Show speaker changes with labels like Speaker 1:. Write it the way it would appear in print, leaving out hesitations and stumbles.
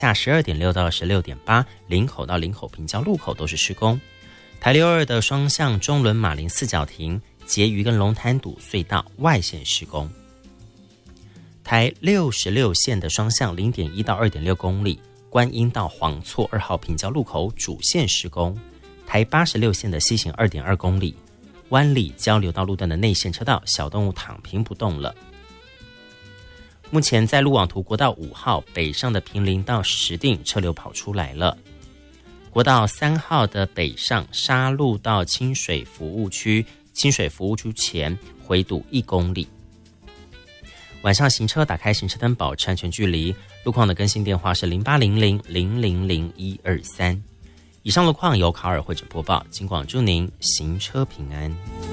Speaker 1: 下12.6到16.8，林口到林口平交路口都是施工。台62的双向中仑马林四角亭、结余跟龙潭堵隧道外线施工。台66线的双向 0.1 到 2.6 公里，观音到黄厝2号平交路口主线施工。台86线的西行 2.2 公里，湾里交流道路段的内线车道小动物躺平不动了。目前在路网图国道5号北上的坪林到石碇车流跑出来了。国道3号的北上沙路到清水服务区，清水服务区前回堵1公里。晚上行车打开行车灯，保持安全距离。路况的更新电话是0800000123。以上路况由卡尔会诊播报，尽管祝您行车平安。